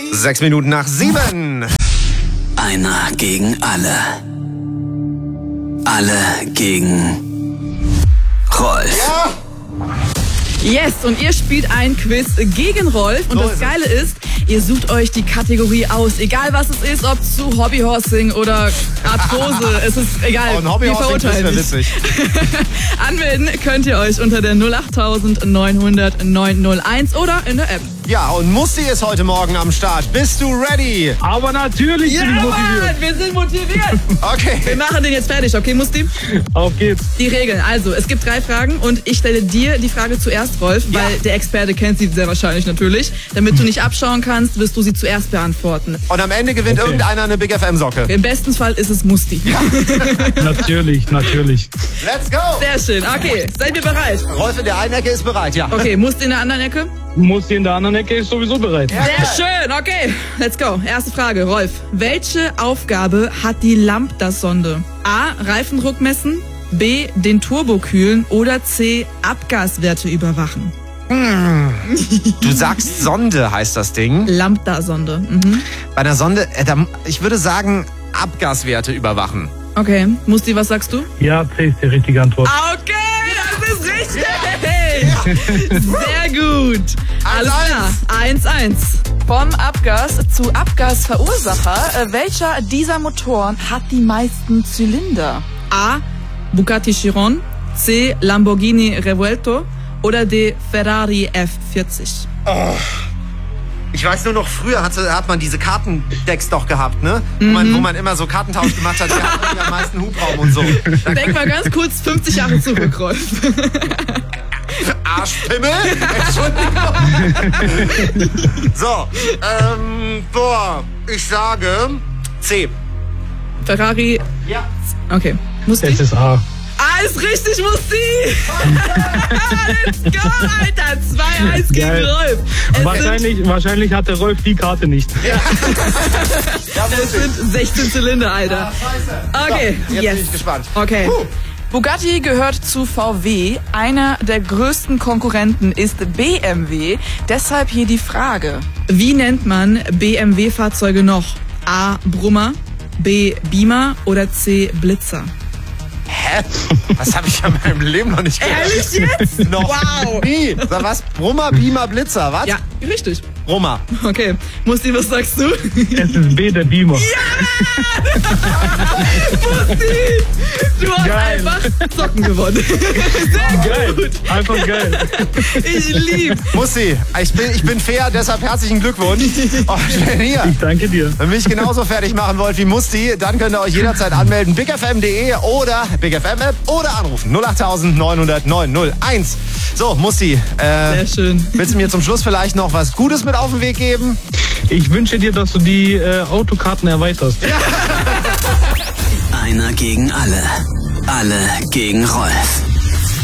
6 Minuten nach 7. Einer gegen alle. Alle gegen Rolf. Ja. Yes, und ihr spielt ein Quiz gegen Rolf. Und So das Geile ist, ihr sucht euch die Kategorie aus. Egal was es ist, ob zu Hobbyhorsing oder Arthrose. Es ist egal. Und Hobbyhorsing wir ist witzig. Anmelden könnt ihr euch unter der 08900 901 oder in der App. Ja, und Musti ist heute Morgen am Start. Bist du ready? Aber natürlich bin ich motiviert. Mann, wir sind motiviert. Okay. Wir machen den jetzt fertig, okay, Musti? Auf geht's. Die Regeln. Also, es gibt 3 Fragen und ich stelle dir die Frage zuerst, Rolf, weil der Experte kennt sie sehr wahrscheinlich natürlich. Damit du nicht abschauen kannst, wirst du sie zuerst beantworten. Und am Ende gewinnt irgendeiner eine Big FM-Socke. Im besten Fall ist es Musti. Natürlich. Let's go! Sehr schön. Okay, seid ihr bereit? Rolf in der einen Ecke ist bereit, ja. Okay, Musti in der anderen Ecke? Muss in der anderen Ecke ist sowieso bereit. Sehr schön, okay. Let's go. Erste Frage, Rolf. Welche Aufgabe hat die Lambda-Sonde? A. Reifendruck messen, B. Den Turbo kühlen oder C. Abgaswerte überwachen? Du sagst Sonde heißt das Ding. Lambda-Sonde. Bei einer Sonde, ich würde sagen, Abgaswerte überwachen. Okay, Musti, was sagst du? Ja, C ist die richtige Antwort. Okay, das ist richtig. Sehr gut. Alles klar. 1-1. Vom Abgas zu Abgasverursacher. Welcher dieser Motoren hat die meisten Zylinder? A. Bugatti Chiron, C. Lamborghini Revuelto oder D. Ferrari F40? Ich weiß nur noch, früher hat man diese Kartendecks doch gehabt, ne? Wo man immer so Kartentausch gemacht hat, wer hat am meisten Hubraum und so. Denk mal ganz kurz 50 Jahre zurück, Rolf. Arschpimmel? Entschuldigung. So, ich sage C. Ferrari. Ja. Okay. Musti? Es ist A. Alles richtig, Musti! Let's go, Alter! 2-1 gegen Geil. Rolf. Wahrscheinlich hat der Rolf die Karte nicht. Es sind 16 Zylinder, Alter. Okay, So, jetzt bin ich gespannt. Okay. Bugatti gehört zu VW. Einer der größten Konkurrenten ist BMW. Deshalb hier die Frage. Wie nennt man BMW-Fahrzeuge noch? A. Brummer, B. Beamer oder C. Blitzer? Hä? Was habe ich in meinem Leben noch nicht gehört? Ehrlich jetzt? Noch Wow. nie. Sag was? Brummer, Beamer, Blitzer, was? Ja, richtig. Brummer. Okay. Musti, was sagst du? Es ist B, der Beamer. Musti, du hast Geil. einfach Zocken gewonnen. Sehr Geil. gut. Einfach geil. Ich lieb's. Musti, ich bin fair, deshalb herzlichen Glückwunsch. Oh, schön hier. Ich danke dir. Wenn ihr mich genauso fertig machen wollt wie Musti, dann könnt ihr euch jederzeit anmelden. bigfm.de oder Big FM App oder anrufen. 08000 900 901. So, Musti, Sehr schön. willst du mir zum Schluss vielleicht noch was Gutes mit auf den Weg geben? Ich wünsche dir, dass du die Autokarten erweiterst. Einer gegen alle. Alle gegen Rolf.